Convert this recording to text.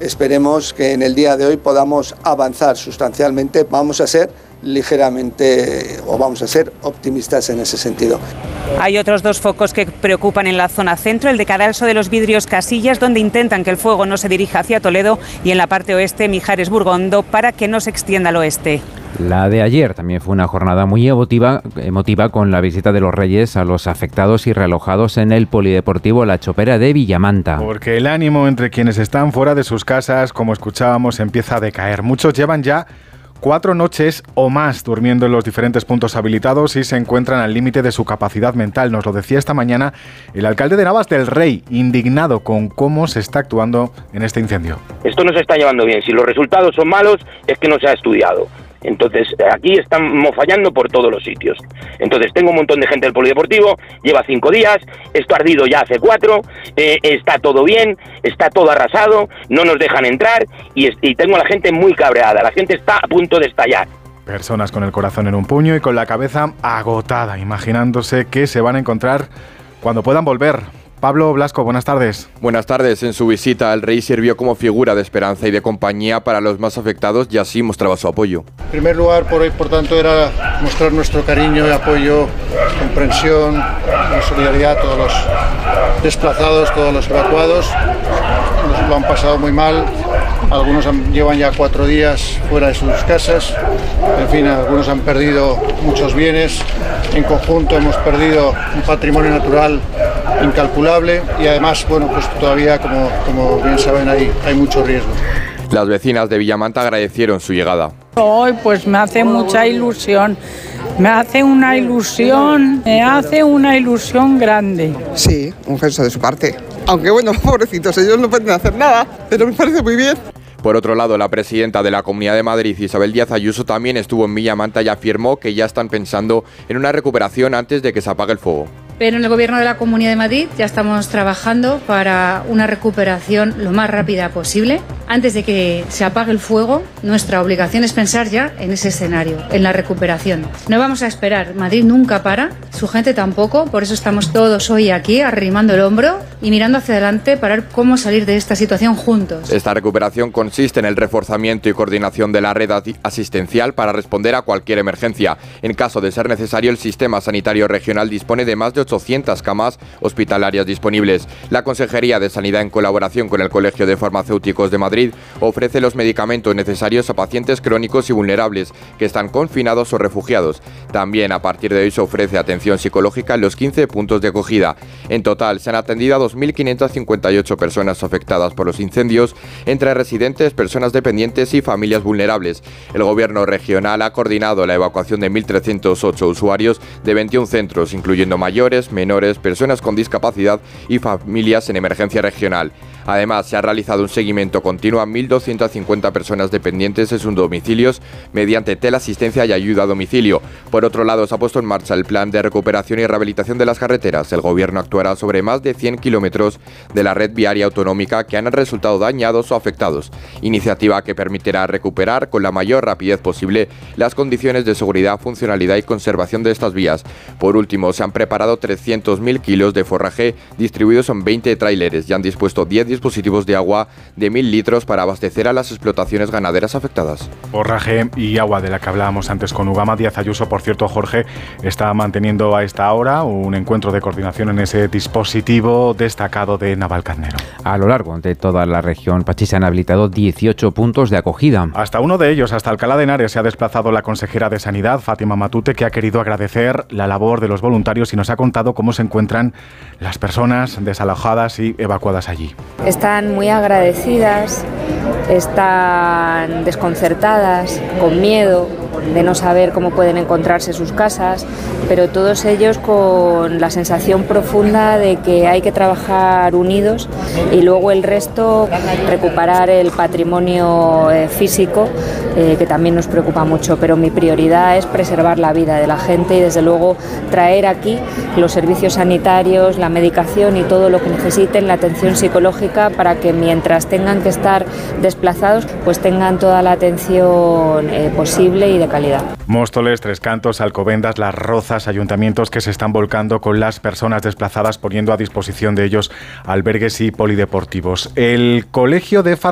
esperemos que en el día de hoy podamos avanzar sustancialmente. Vamos a ser optimistas en ese sentido. Hay otros 2 focos que preocupan en la zona centro, el de Cadalso de los Vidrios Casillas, donde intentan que el fuego no se dirija hacia Toledo, y en la parte oeste Mijares Burgondo, para que no se extienda al oeste. La de ayer también fue una jornada muy emotiva con la visita de los Reyes a los afectados y realojados en el Polideportivo La Chopera de Villamanta. Porque el ánimo entre quienes están fuera de sus casas, como escuchábamos, empieza a decaer. Muchos llevan ya 4 noches o más durmiendo en los diferentes puntos habilitados y se encuentran al límite de su capacidad mental. Nos lo decía esta mañana el alcalde de Navas del Rey, indignado con cómo se está actuando en este incendio. Esto no se está llevando bien. Si los resultados son malos, es que no se ha estudiado. Entonces, aquí estamos fallando por todos los sitios. Entonces, tengo un montón de gente del polideportivo, lleva 5 días, esto ha ardido ya hace 4, está todo bien, está todo arrasado, no nos dejan entrar y tengo a la gente muy cabreada, la gente está a punto de estallar. Personas con el corazón en un puño y con la cabeza agotada, imaginándose qué se van a encontrar cuando puedan volver. Pablo Blasco, buenas tardes. Buenas tardes. En su visita, el rey sirvió como figura de esperanza y de compañía para los más afectados y así mostraba su apoyo. En primer lugar, por tanto, era mostrar nuestro cariño y apoyo, comprensión, solidaridad a todos los desplazados, todos los evacuados. Nos lo han pasado muy mal. Algunos llevan ya 4 días fuera de sus casas. En fin, algunos han perdido muchos bienes. En conjunto hemos perdido un patrimonio natural incalculable y además, bueno, pues todavía, como bien saben, hay mucho riesgo. Las vecinas de Villamanta agradecieron su llegada. Hoy pues me hace mucha ilusión. Me hace una ilusión grande. Sí, un gesto de su parte. Aunque bueno, pobrecitos, ellos no pueden hacer nada, pero me parece muy bien. Por otro lado, la presidenta de la Comunidad de Madrid, Isabel Díaz Ayuso, también estuvo en Villamanta y afirmó que ya están pensando en una recuperación antes de que se apague el fuego. Pero en el Gobierno de la Comunidad de Madrid ya estamos trabajando para una recuperación lo más rápida posible. Antes de que se apague el fuego, nuestra obligación es pensar ya en ese escenario, en la recuperación. No vamos a esperar, Madrid nunca para, su gente tampoco, por eso estamos todos hoy aquí arrimando el hombro y mirando hacia adelante para ver cómo salir de esta situación juntos. Esta recuperación consiste en el reforzamiento y coordinación de la red asistencial para responder a cualquier emergencia. En caso de ser necesario, el Sistema Sanitario Regional dispone de más de 800 camas hospitalarias disponibles. La Consejería de Sanidad, en colaboración con el Colegio de Farmacéuticos de Madrid, ofrece los medicamentos necesarios a pacientes crónicos y vulnerables que están confinados o refugiados. También a partir de hoy se ofrece atención psicológica en los 15 puntos de acogida. En total se han atendido a 2.558 personas afectadas por los incendios, entre residentes, personas dependientes y familias vulnerables. El Gobierno regional ha coordinado la evacuación de 1.308 usuarios de 21 centros, incluyendo mayores, menores, personas con discapacidad y familias en emergencia regional. Además, se ha realizado un seguimiento continuo a 1.250 personas dependientes en sus domicilios mediante teleasistencia y ayuda a domicilio. Por otro lado, se ha puesto en marcha el plan de recuperación y rehabilitación de las carreteras. El Gobierno actuará sobre más de 100 kilómetros de la red viaria autonómica que han resultado dañados o afectados. Iniciativa que permitirá recuperar con la mayor rapidez posible las condiciones de seguridad, funcionalidad y conservación de estas vías. Por último, se han preparado 300.000 kilos de forraje distribuidos en 20 tráileres y han dispuesto 10 dispositivos de agua de 1.000 litros para abastecer a las explotaciones ganaderas afectadas. Forraje y agua de la que hablábamos antes con Ugama. Díaz Ayuso, por cierto, Jorge, está manteniendo a esta hora un encuentro de coordinación en ese dispositivo destacado de Navalcarnero. A lo largo de toda la región Pachi se han habilitado 18 puntos de acogida. Hasta uno de ellos, hasta Alcalá de Henares, se ha desplazado la consejera de Sanidad, Fátima Matute, que ha querido agradecer la labor de los voluntarios y nos ha contado cómo se encuentran las personas desalojadas y evacuadas allí. Están muy agradecidas, están desconcertadas, con miedo de no saber cómo pueden encontrarse sus casas, pero todos ellos con la sensación profunda de que hay que trabajar unidos y luego el resto recuperar el patrimonio físico, que también nos preocupa mucho, pero mi prioridad es preservar la vida de la gente y desde luego traer aquí los servicios sanitarios, la medicación y todo lo que necesiten, la atención psicológica, para que mientras tengan que estar desplazados pues tengan toda la atención posible y de calidad. Móstoles, Tres Cantos, Alcobendas, Las Rozas, ayuntamientos que se están volcando con las personas desplazadas, poniendo a disposición de ellos albergues y polideportivos. El Colegio de